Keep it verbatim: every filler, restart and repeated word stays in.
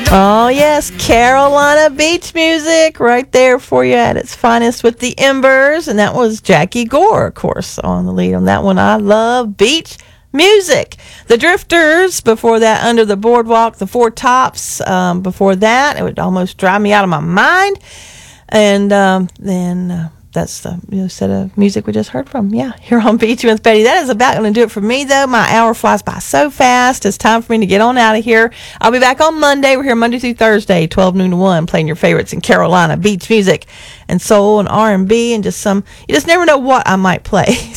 Oh, yes, Carolina beach music right there for you at its finest with the Embers. And that was Jackie Gore, of course, on the lead on that one. I love beach music. The Drifters, before that, Under the Boardwalk, the Four Tops. Um, before that, it would almost drive me out of my mind. And um, then... Uh, That's the you know, set of music we just heard from. Yeah, here on Beach with Betty. That is about going to do it for me, though. My hour flies by so fast. It's time for me to get on out of here. I'll be back on Monday. We're here Monday through Thursday, twelve noon to one, playing your favorites in Carolina beach music and soul and R and B and just some. You just never know what I might play.